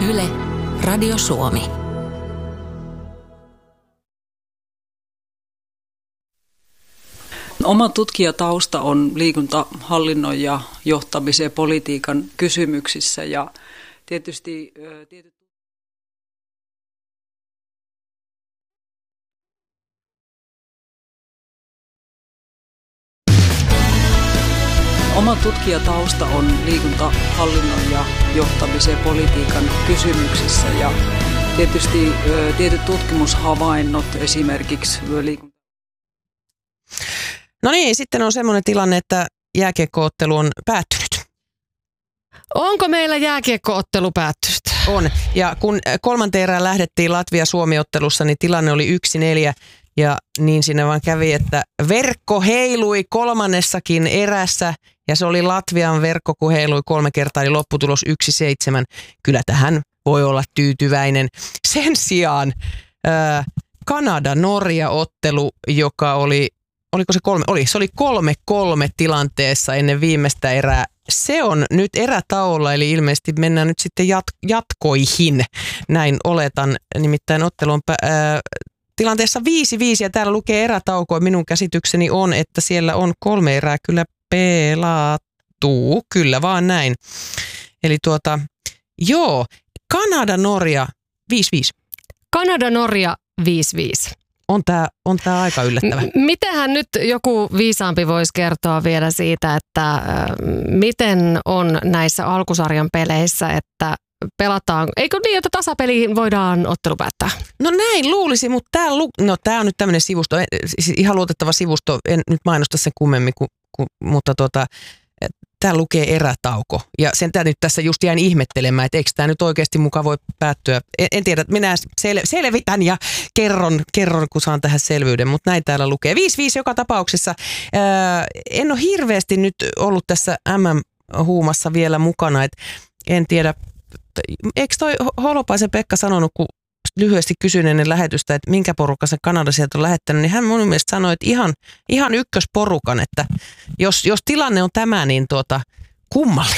Yle, Radio Suomi. Oma tutkijatausta on liikuntahallinnon ja johtamisen ja politiikan kysymyksissä ja tietysti Oma tutkijatausta on liikuntahallinnon ja johtamisen ja politiikan kysymyksissä ja tietysti tietyt tutkimushavainnot esimerkiksi No niin, sitten on semmoinen tilanne, että jääkiekkoottelu on päättynyt. Onko meillä jääkiekkoottelu päättynyt? On. Ja kun kolmanteen erään lähdettiin Latvia-Suomi-ottelussa, niin tilanne oli 1-4. Ja niin siinä vaan kävi, että verkko heilui kolmannessakin erässä. Ja se oli Latvian verkko, kun heilui 3 kertaa, eli lopputulos 1-7. Kyllä tähän voi olla tyytyväinen. Sen sijaan Kanada-Norja-ottelu, joka oli... Oliko se 3? Oli. Se oli 3-3 tilanteessa ennen viimeistä erää. Se on nyt erätauolla, eli ilmeisesti mennään nyt sitten jatkoihin. Näin oletan. Nimittäin ottelu on tilanteessa 5-5 ja täällä lukee erätauko. Minun käsitykseni on, että siellä on 3 erää kyllä pelattu. Kyllä vaan näin. Eli joo, Kanada-Norja 5-5. Kanada-Norja 5-5. On tää aika yllättävä. Mitähän nyt joku viisaampi voisi kertoa vielä siitä, että miten on näissä alkusarjan peleissä, että pelataan, eikö niin, että tasapeliin voidaan ottelu päättää? No näin luulisi, mutta tää on nyt tämmöinen sivusto, siis ihan luotettava sivusto, en nyt mainosta sen kummemmin, mutta tää lukee erätauko. Ja sen nyt tässä just jäin ihmettelemään, että eikö tämä nyt oikeasti mukaan voi päättyä. En tiedä, minä selvitän ja kerron, kun saan tähän selvyyden, mutta näin täällä lukee. 5-5 joka tapauksessa. En ole hirveästi nyt ollut tässä MM-huumassa vielä mukana, että en tiedä, eikö toi Holopaisen Pekka sanonut, kun lyhyesti kysyin ennen lähetystä, että minkä porukan se Kanada sieltä on lähettänyt, niin hän mun mielestä sanoi, että ihan ykkösporukan, että jos tilanne on tämä, niin kummallinen.